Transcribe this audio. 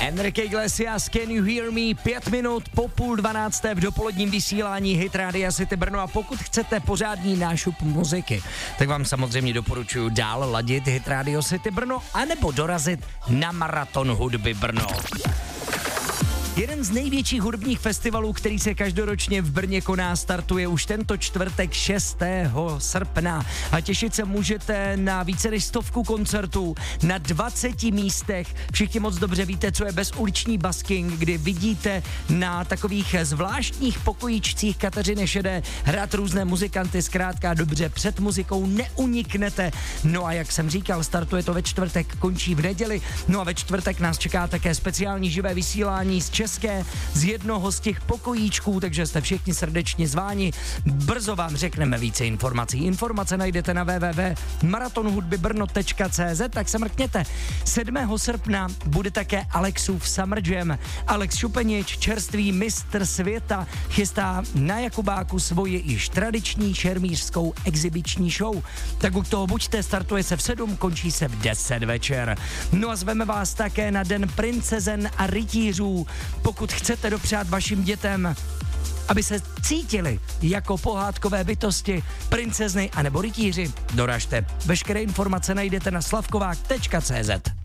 Enrique Iglesias, Can You Hear Me, 5 minut po 11:30 v dopoledním vysílání Hit Rádia City Brno a pokud chcete pořádný nášup muziky, tak vám samozřejmě doporučuji dál ladit Hit Radio City Brno anebo dorazit na Maraton hudby Brno. Jeden z největších hudebních festivalů, který se každoročně v Brně koná, startuje už tento čtvrtek 6. srpna a těšit se můžete na více než 100 koncertů na 20 místech. Všichni moc dobře víte, co je bezuliční busking, kdy vidíte na takových zvláštních pokojíčcích Kateřiny Šedé hrát různé muzikanty, zkrátka dobře, před muzikou neuniknete. No a jak jsem říkal, startuje to ve čtvrtek, končí v neděli, no a ve čtvrtek nás čeká také speciální živé vysílání z jednoho z těch pokojíčků, takže jste všichni srdečně zváni. Brzo vám řekneme více informací. Informace najdete na www.maratonhudbybrno.cz, tak se mrkněte. 7. srpna bude také Alexův Summer Jam. Alex Šupenič, čerstvý mistr světa, chystá na Jakubáku svoji již tradiční šermířskou exibiční show. Tak u toho buďte, startuje se v 7, končí se v 10 večer. No a zveme vás také na Den princezen a rytířů. Pokud chcete dopřát vašim dětem, aby se cítili jako pohádkové bytosti, princezny anebo rytíři, doražte. Veškeré informace najdete na slavkovák.cz.